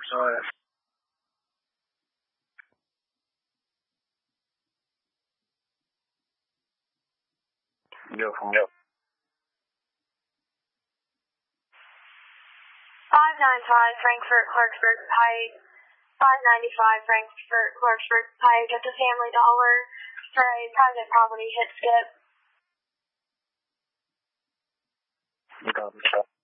Alright. Go from go. 595 Frankfurt, Clarksburg Pike. 595 Frankfurt, Clarksburg Pike at the Family Dollar for a private property hit skip. You got it.